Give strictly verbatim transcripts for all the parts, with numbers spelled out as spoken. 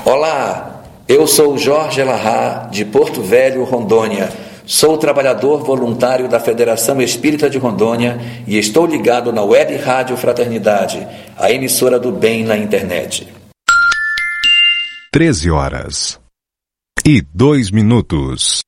Olá, eu sou Jorge Elahá, de Porto Velho, Rondônia. Sou trabalhador voluntário da Federação Espírita de Rondônia e estou ligado na Web Rádio Fraternidade, a emissora do bem na internet. treze horas e dois minutos.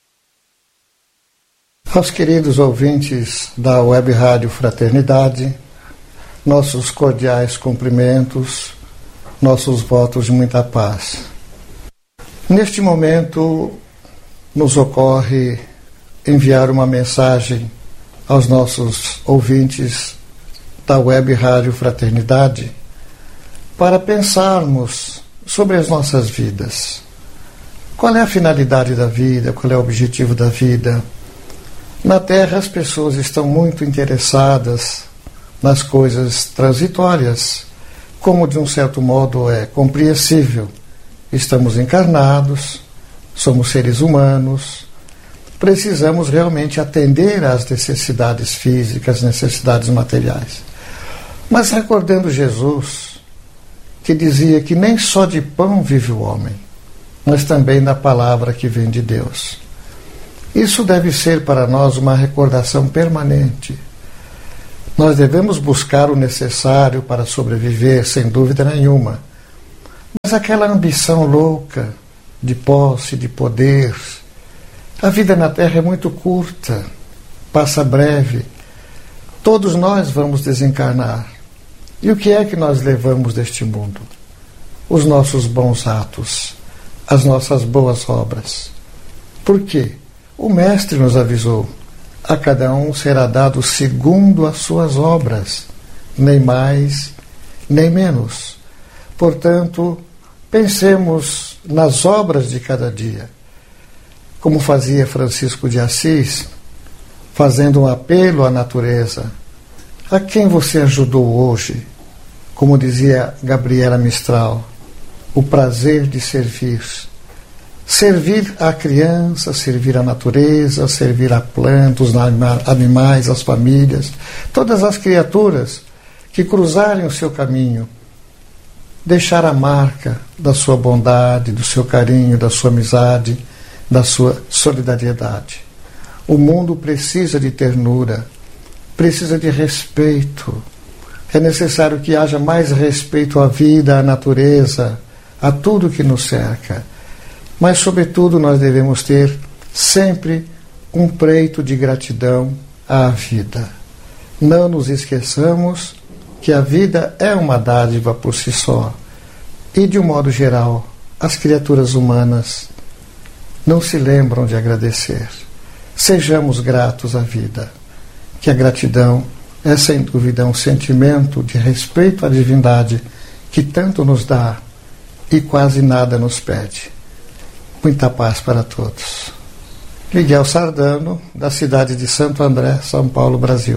Aos queridos ouvintes da Web Rádio Fraternidade, nossos cordiais cumprimentos, nossos votos de muita paz. Neste momento, nos ocorre enviar uma mensagem aos nossos ouvintes da Web Rádio Fraternidade para pensarmos sobre as nossas vidas. Qual é a finalidade da vida? Qual é o objetivo da vida? Na Terra, as pessoas estão muito interessadas nas coisas transitórias, como de um certo modo é compreensível. Estamos encarnados, somos seres humanos, precisamos realmente atender às necessidades físicas, necessidades materiais. Mas recordando Jesus, que dizia que nem só de pão vive o homem, mas também da palavra que vem de Deus. Isso deve ser para nós uma recordação permanente. Nós devemos buscar o necessário para sobreviver, sem dúvida nenhuma. Mas aquela ambição louca de posse, de poder, a vida na Terra é muito curta, passa breve. Todos nós vamos desencarnar. E o que é que nós levamos deste mundo? Os nossos bons atos, as nossas boas obras. Por quê? O Mestre nos avisou: a cada um será dado segundo as suas obras, nem mais, nem menos. Portanto, pensemos nas obras de cada dia, como fazia Francisco de Assis, fazendo um apelo à natureza. A quem você ajudou hoje? Como dizia Gabriela Mistral, o prazer de servir. Servir à criança, servir à natureza, servir a plantas, os animais, as famílias, todas as criaturas que cruzarem o seu caminho. Deixar a marca da sua bondade, do seu carinho, da sua amizade, da sua solidariedade. O mundo precisa de ternura, precisa de respeito. É necessário que haja mais respeito à vida, à natureza, a tudo que nos cerca. Mas, sobretudo, nós devemos ter sempre um preito de gratidão à vida. Não nos esqueçamos que a vida é uma dádiva por si só. E, de um modo geral, as criaturas humanas não se lembram de agradecer. Sejamos gratos à vida, que a gratidão é, sem dúvida, um sentimento de respeito à divindade que tanto nos dá e quase nada nos pede. Muita paz para todos. Miguel Sardano, da cidade de Santo André, São Paulo, Brasil.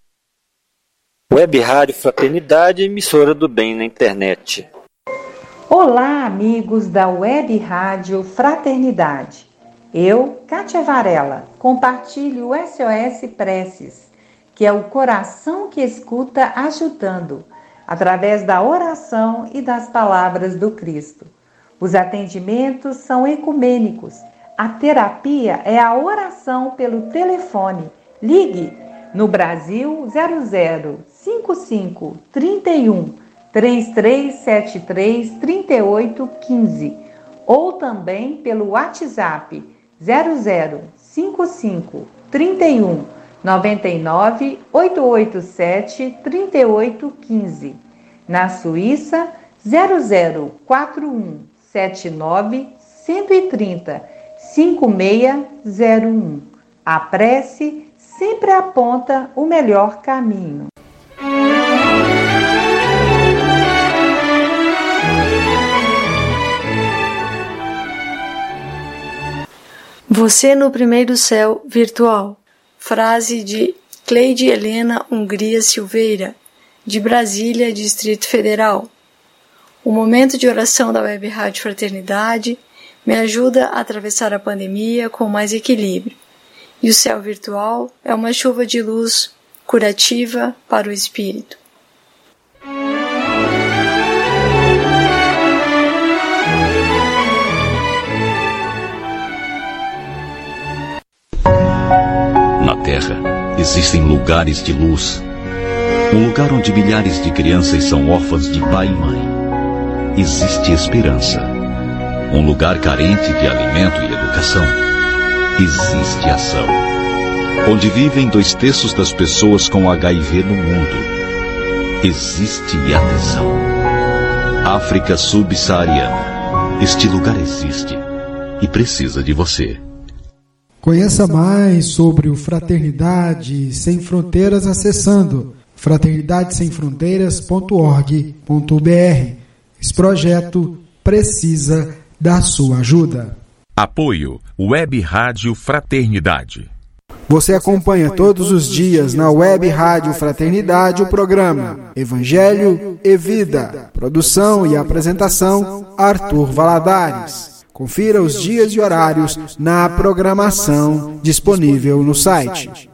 Web Rádio Fraternidade, emissora do bem na internet. Olá, amigos da Web Rádio Fraternidade. Eu, Kátia Varela, compartilho o S O S Preces, que é o coração que escuta ajudando, através da oração e das palavras do Cristo. Os atendimentos são ecumênicos. A terapia é a oração pelo telefone. Ligue no Brasil zero zero cinco cinco três um três três sete três três oito um cinco ou também pelo WhatsApp zero zero cinco cinco três um nove nove oito oito sete três oito um cinco. Na Suíça zero zero quatro um sete nove um três zero cinco seis zero um. A prece sempre aponta o melhor caminho. Você no primeiro céu virtual. Frase de Cleide Helena Hungria Silveira, de Brasília, Distrito Federal. O momento de oração da Web Rádio Fraternidade me ajuda a atravessar a pandemia com mais equilíbrio. E o céu virtual é uma chuva de luz curativa para o espírito. existem lugares de luz. Um lugar onde milhares de crianças são órfãs de pai e mãe. Existe esperança. Um lugar carente de alimento e educação. Existe ação. Onde vivem dois terços das pessoas com H I V no mundo. Existe atenção. África subsaariana. Este lugar existe e precisa de você. Conheça mais sobre o Fraternidade Sem Fronteiras acessando fraternidade sem fronteiras ponto org ponto br. Esse projeto precisa da sua ajuda. Apoio Web Rádio Fraternidade. Você acompanha todos os dias na Web Rádio Fraternidade o programa Evangelho e Vida. Produção e apresentação Arthur Valadares. Confira os dias e horários na programação disponível no site